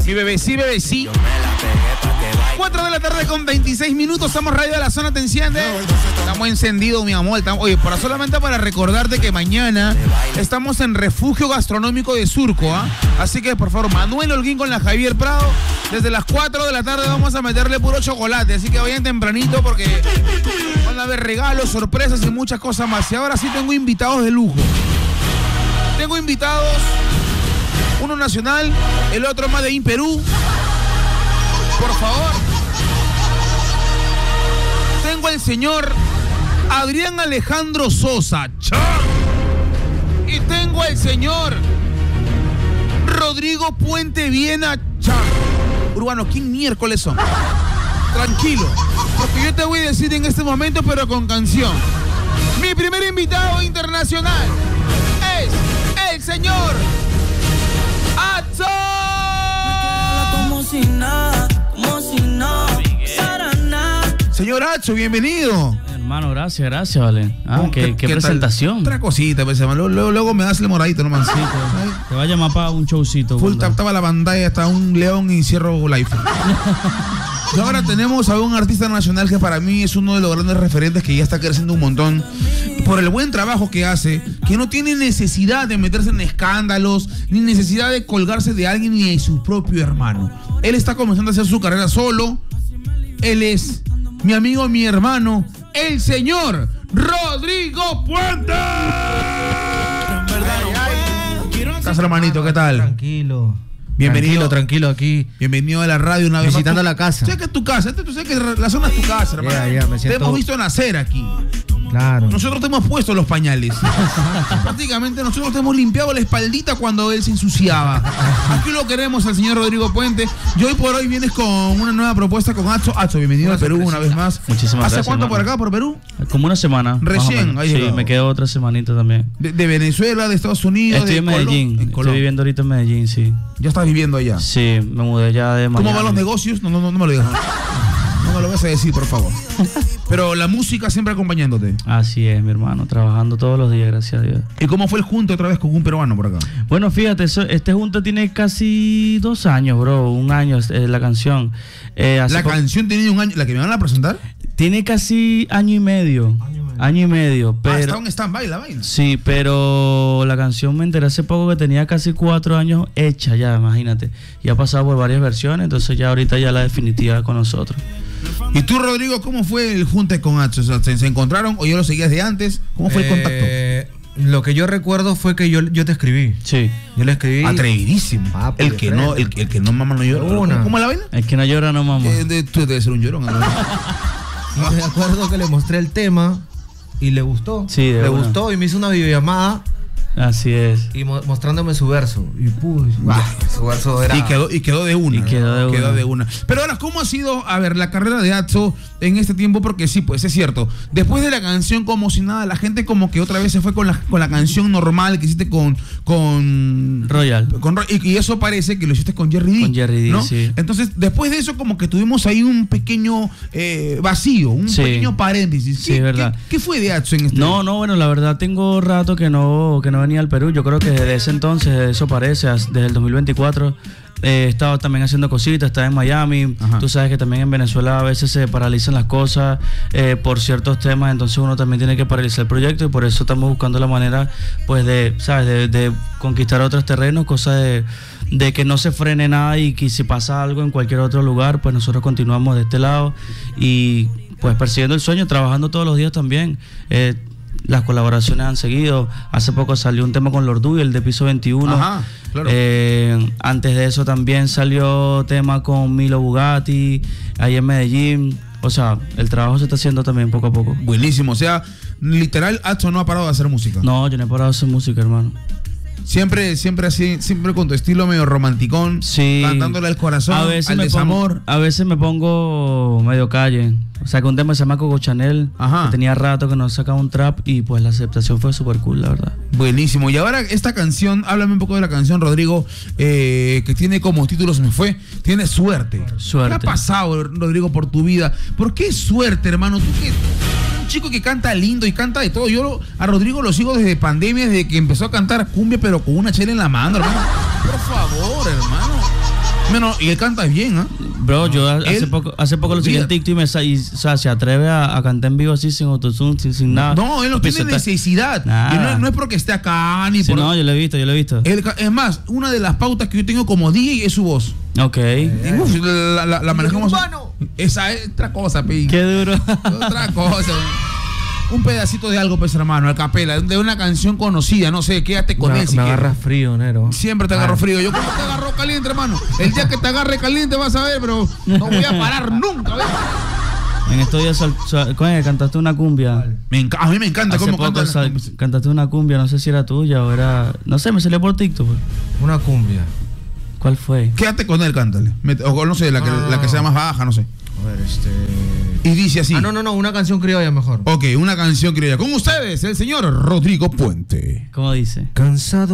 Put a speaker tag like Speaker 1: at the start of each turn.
Speaker 1: Mi bebé sí. 4 de la tarde con 26 minutos. Estamos radio de la zona, te enciende. Estamos encendidos, mi amor. Oye, solamente para recordarte que mañana estamos en Refugio Gastronómico de Surco, ¿ah? Así que, por favor, Manuel Holguín con la Javier Prado. Desde las 4 de la tarde vamos a meterle puro chocolate. Así que vayan tempranito porque van a haber regalos, sorpresas y muchas cosas más. Y ahora sí tengo invitados de lujo. Tengo invitados, uno nacional, el otro más de Perú. Por favor. Tengo al señor Adrián Alejandro Sosa. Y tengo al señor Rodrigo Puente Viena. Urbano, ¿quién miércoles son? Tranquilo, porque yo te voy a decir en este momento, pero con canción. Mi primer invitado internacional es el señor Atzo.
Speaker 2: Como si nada, para nada.
Speaker 1: Señor Atzo, bienvenido.
Speaker 3: Hermano, gracias, vale. Qué presentación.
Speaker 1: Otra cosita, pues, luego me das el moradito nomás.
Speaker 3: Sí, te va a llamar para un showcito.
Speaker 1: Full tapaba la pantalla hasta un león y cierro live. Y ahora tenemos a un artista nacional que para mí es uno de los grandes referentes, que ya está creciendo un montón por el buen trabajo que hace, que no tiene necesidad de meterse en escándalos, ni necesidad de colgarse de alguien ni de su propio hermano. Él está comenzando a hacer su carrera solo. Él es mi amigo, mi hermano, el señor Rodrigo Puente. ¿Estás, hermanito? ¿Qué tal?
Speaker 4: Tranquilo.
Speaker 1: Bienvenido.
Speaker 4: Tranquilo aquí.
Speaker 1: Bienvenido a la radio una vez más.
Speaker 4: Visitando la casa.
Speaker 1: Sé que es tu casa. Tú sabes que la zona es tu casa, hermano.
Speaker 4: Me siento...
Speaker 1: Te hemos visto nacer aquí.
Speaker 4: Claro.
Speaker 1: Nosotros te hemos puesto los pañales. Prácticamente nosotros te hemos limpiado la espaldita cuando él se ensuciaba. Aquí lo queremos al señor Rodrigo Puente. Y hoy por hoy vienes con una nueva propuesta con Atzo. Atzo, bienvenido a Perú una vez más.
Speaker 3: Muchísimas gracias.
Speaker 1: ¿Hace cuánto,
Speaker 3: hermano,
Speaker 1: por acá, por Perú?
Speaker 3: Como una semana.
Speaker 1: Recién.
Speaker 3: Sí, me quedo otra semanita también.
Speaker 1: De Venezuela, de Estados Unidos.
Speaker 3: Estoy en Medellín. Estoy viviendo ahorita en Medellín, sí.
Speaker 1: ¿Ya estás viviendo allá?
Speaker 3: Sí, me mudé ya de Miami.
Speaker 1: ¿Cómo van los negocios? No me lo digas. No me lo vas a decir, por favor. Pero la música siempre acompañándote.
Speaker 3: Así es, mi hermano, trabajando todos los días, gracias a Dios.
Speaker 1: ¿Y cómo fue el junte otra vez con un peruano por acá?
Speaker 3: Bueno, fíjate, este junte tiene casi 2 años, bro. 1 año la canción.
Speaker 1: ¿La canción tiene 1 año? ¿La que me van a presentar?
Speaker 3: Tiene casi año y medio. Año y medio, pero...
Speaker 1: está en stand-by la vaina.
Speaker 3: Sí, pero la canción me enteré hace poco que tenía casi 4 años hecha ya, imagínate. Y ha pasado por varias versiones, entonces ya ahorita ya la definitiva con nosotros.
Speaker 1: ¿Y tú, Rodrigo, cómo fue el junte con Atzo? O sea, ¿se encontraron o yo lo seguías de antes? ¿Cómo fue el contacto?
Speaker 4: Lo que yo recuerdo fue que yo te escribí.
Speaker 3: Sí.
Speaker 4: Yo le escribí.
Speaker 1: Atrevidísimo. El que no mama no llora. ¿Cómo la vaina?
Speaker 3: El que no llora no mama.
Speaker 1: Tú debes ser un llorón.
Speaker 4: Yo me acuerdo que le mostré el tema y le gustó.
Speaker 3: Sí,
Speaker 4: le gustó y me hizo una videollamada.
Speaker 3: Así es.
Speaker 4: Y mostrándome su verso. Y su verso era...
Speaker 1: Y quedó de una.
Speaker 3: Quedó
Speaker 1: de una. Pero ahora, ¿cómo ha sido, la carrera de Atzo en este tiempo? Porque sí, pues es cierto. Después de la canción Como Si Nada, la gente como que otra vez se fue con la canción normal que hiciste con
Speaker 3: Royal.
Speaker 1: Y eso parece que lo hiciste con Jerry D.
Speaker 3: Con Jerry D,
Speaker 1: ¿no?
Speaker 3: sí.
Speaker 1: Entonces, después de eso como que tuvimos ahí un pequeño vacío, un pequeño paréntesis.
Speaker 3: Sí, es verdad.
Speaker 1: ¿Qué fue de Atzo en este
Speaker 3: No, bueno, la verdad tengo rato que no venía al Perú. Yo creo que desde ese entonces, eso parece, desde el 2024, he estado también haciendo cositas, estaba en Miami. Ajá. Tú sabes que también en Venezuela a veces se paralizan las cosas por ciertos temas, entonces uno también tiene que paralizar el proyecto y por eso estamos buscando la manera, pues, de conquistar otros terrenos, cosa de que no se frene nada y que si pasa algo en cualquier otro lugar, pues nosotros continuamos de este lado y pues persiguiendo el sueño, trabajando todos los días también. Las colaboraciones han seguido. Hace poco salió un tema con Lord Duy, el de Piso 21.
Speaker 1: Ajá, claro.
Speaker 3: Antes de eso también salió tema con Milo Bugatti, ahí en Medellín. O sea, el trabajo se está haciendo también poco a poco.
Speaker 1: Buenísimo. O sea, literal, Atzo no ha parado de hacer música.
Speaker 3: No, yo no he parado de hacer música, hermano.
Speaker 1: Siempre así, siempre con tu estilo medio romanticón,
Speaker 3: sí,
Speaker 1: cantándole al corazón, al desamor.
Speaker 3: A veces me pongo medio calle. O sea, que un tema se llama Coco Chanel, que tenía rato que no sacaba un trap y pues la aceptación fue súper cool, la verdad.
Speaker 1: Buenísimo. Y ahora esta canción, háblame un poco de la canción, Rodrigo, que tiene como título, tiene suerte. ¿Qué ha pasado, Rodrigo, por tu vida? ¿Por qué suerte, hermano? Tú que un chico que canta lindo y canta de todo. Yo a Rodrigo lo sigo desde pandemia, desde que empezó a cantar cumbia, pero con una chela en la mano, hermano. Por favor, hermano. Bueno, y él canta bien, ¿ah?
Speaker 3: Bro, yo hace poco lo seguí en TikTok o sea, se atreve a cantar en vivo así sin autotune, sin nada.
Speaker 1: No, él no tiene necesidad. No es porque esté acá ni
Speaker 3: sí,
Speaker 1: por...
Speaker 3: No, yo lo he visto.
Speaker 1: Es más, una de las pautas que yo tengo como DJ es su voz.
Speaker 3: Ok.
Speaker 1: Y, la manejamos. Esa es otra cosa, pe.
Speaker 3: Qué duro.
Speaker 1: Otra cosa. Un pedacito de algo, pues, hermano, a capela, de una canción conocida, no sé, quédate con él.
Speaker 4: Me agarras frío, Nero.
Speaker 1: Siempre te agarro frío. Yo como te agarro caliente, hermano. El día que te agarre caliente vas a ver, pero no voy a parar nunca, ¿ves?
Speaker 3: En estos días cantaste una cumbia.
Speaker 1: A mí me encanta cómo
Speaker 3: cantaste una cumbia, no sé si era tuya o era... No sé, me salió por TikTok.
Speaker 4: Una cumbia.
Speaker 3: ¿Cuál fue?
Speaker 1: Quédate con él, cántale. O no sé, la que sea más baja, no sé.
Speaker 4: A ver,
Speaker 1: Y dice así.
Speaker 4: No, una canción criolla mejor.
Speaker 1: Ok, una canción criolla. Con ustedes, el señor Rodrigo Puente.
Speaker 3: ¿Cómo dice?
Speaker 4: Cansado